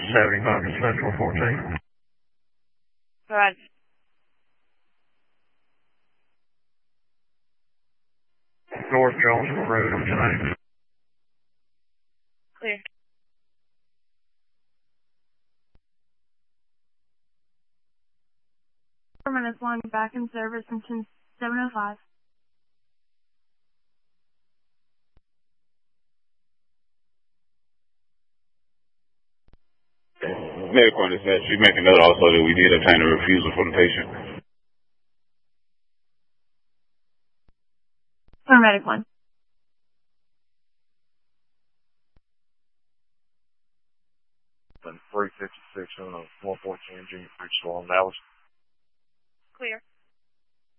75 to Central 14. Go ahead. North Jonesville Road on tonight. Clear. Minutes long, back in service until 7:05. Medical dispatch, you make a note also that we did obtain a refusal from the patient. Paramedic 1. 356 on a 114 Junior Bridge Storm. That was Clear.